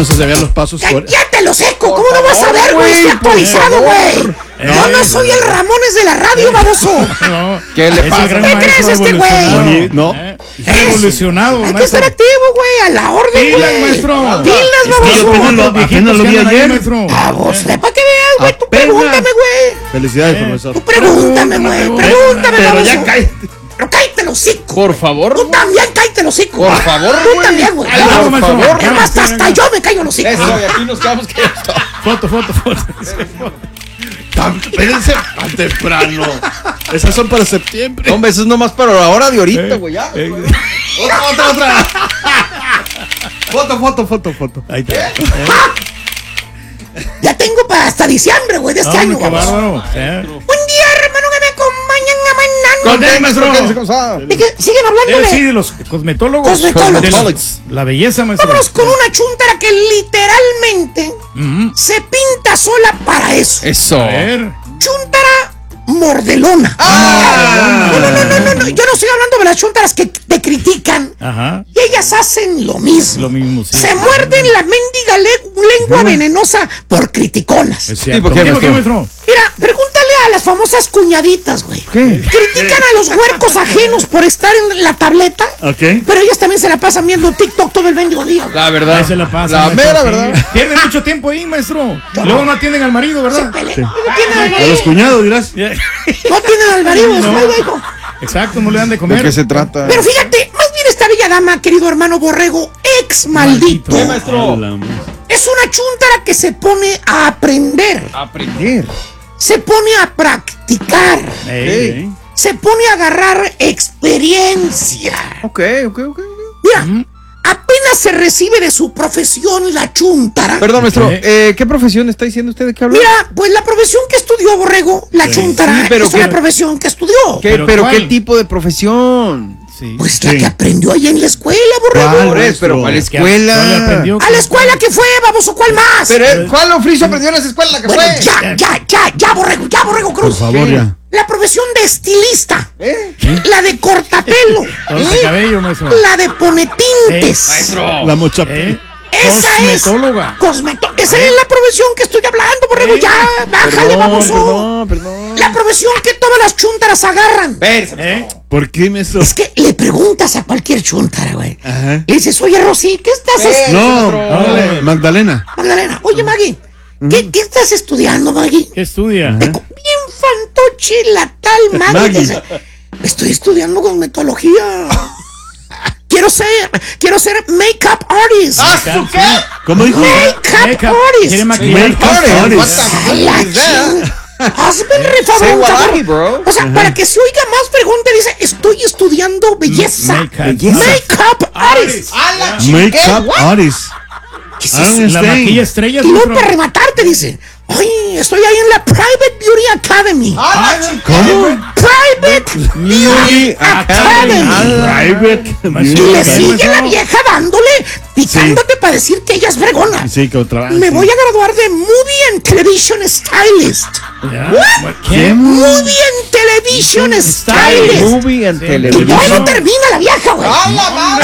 se vean los pasos. ¡Cállate lo seco! ¿Cómo no vas a ver, güey? Estoy actualizado, güey. Yo no soy el Ramones de la radio, baboso. ¿Qué le pasa? ¿Qué crees este güey? No. Está evolucionado, Hay que estar activo, güey. A la orden, Pilas, güey. maestro. Pilas, baboso. Apenas lo vi ayer. Baboso, para que veas, güey. Tú pregúntame, güey. Felicidades, profesor. Tú pregúntame, güey. Pregúntame, Pero baboso. ya cállate. Pero cállate los hocico. Por favor. Tú también cállate los hocico. Por favor, Tú güey. también, güey. Ay, no, Por maestro. favor. Es más, hasta yo me callo los hocico. Eso, y aquí nos quedamos que esto. Foto. Espérense tan temprano. Esas son para septiembre. Hombre, eso es nomás para la hora de ahorita, güey. Ya. Otra. Foto. Ahí está. Ya tengo para hasta diciembre, güey, de este año, Qué baboso. bárbaro. Un día, hermano, que me acompañan a Con él, maestro. ¿De qué siguen hablando Sí, de? de los cosmetólogos. Cosmetólogos. De la belleza, maestro. Vámonos con una chuntara que literalmente se pinta sola para eso. Eso. A ver. Chuntara mordelona. No. Yo no estoy hablando de las chuntaras que te critican. Ajá. Y ellas hacen lo mismo. Lo mismo, sí. Se muerden la mendiga lengua venenosa por criticonas. Es cierto. ¿por qué, ¿Por qué, maestro? maestro? Mira, pregúntale a las famosas cuñaditas, güey. Critican a los huercos ajenos por estar en la tableta. Ok. Pero ellas también se la pasan viendo TikTok todo el mendigo día. La verdad. Ahí se la pasa. La maestro, mera sí. verdad. Pierden mucho tiempo ahí, maestro. Luego no atienden al marido, ¿verdad? A los cuñados, dirás. No tienen al marido, después, hijo. Exacto, no le dan de ¿De comer. qué se trata? Pero fíjate, más bien esta bella dama, querido hermano Borrego, ex maldito. Maldito. Maestro. Es una chuntara que se pone a aprender, Aprender. se pone a practicar, Ey. se pone a agarrar experiencia. Ok. Mira, apenas se recibe de su profesión la chuntara. Perdón, maestro. ¿Qué profesión está diciendo usted de qué habla? Mira, pues la profesión que estudió Borrego, la chuntara, Sí, pero es una ¿qué? profesión que estudió. ¿Pero ¿cuál? qué tipo de profesión? Sí. Pues la que aprendió ahí en la escuela, Borrego. ¿Cuál? Por eso, pero ¿a la ¿Cuál le escuela? aprendió? A la escuela que fue, baboso, ¿cuál más? Pero ¿cuál oficio aprendió en esa escuela que Bueno, fue? ya, Borrego Cruz. Por favor, ya. La profesión de estilista, ¿Eh? la de cortapelo, Corta cabello, maestro. la de ponetintes. Maestro. La mocha. Esa es Cosmetóloga. Esa es la profesión que estoy hablando, Borrego. Ya, bájale, baboso. Perdón. La profesión que todas las chuntaras agarran. ¿Por qué, maestro? Es que le preguntas a cualquier chuntara, güey. Ajá. Le dices, oye, Rosy, ¿qué estás estudiando? No, Magdalena. Magdalena, oye, Maggie, ¿qué estás estudiando, Maggie? ¿Qué estudia? Bien fantoche la tal Maggie. Maggie. Dice, estoy estudiando cosmetología. Quiero ser makeup artist. ¿Su qué? ¿Cómo dijo? Makeup artist. Quiere maquillar. A la ching- Hazme el Say refavor, what cabrón. I, bro. O sea, para que se oiga más pregunta, dice, estoy estudiando belleza. Makeup artist. Make-up artist. ¿Qué es I don't eso? La understand. maquilla estrellas, Y luego maestro. para rematarte dice, ay, estoy ahí en la Private Beauty Academy. ¿Cómo? Private Beauty Academy. Private. Maestro. Y le Sí, sigue maestro. la vieja dándole, picándote para decir que ella es fregona. Sí, que otra vez. Me voy a graduar de Movie and Television Stylist. Ya. ¿Qué? Movie and Television Stylist. Movie and Sí. Y television. todavía no termina la vieja, güey.